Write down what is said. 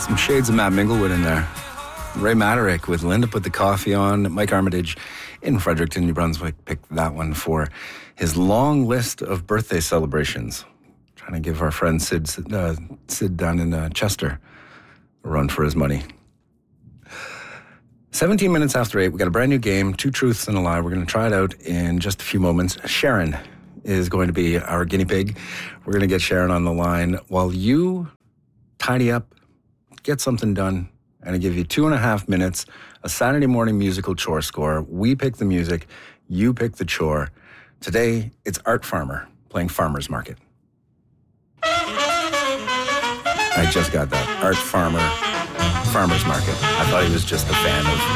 Some shades of Matt Minglewood in there. Ray Maderick with Linda Put the Coffee On. Mike Armitage in Fredericton, New Brunswick picked that one for his long list of birthday celebrations. Trying to give our friend Sid down in Chester a run for his money. 17 minutes after 8, we got a brand new game, Two Truths and a Lie. We're going to try it out in just a few moments. Sharon is going to be our guinea pig. We're going to get Sharon on the line while you tidy up, get something done, and I give you 2.5 minutes, a Saturday morning musical chore score. We pick the music, you pick the chore. Today, it's Art Farmer playing Farmer's Market. I just got that. Art Farmer, Farmer's Market. I thought he was just a fan of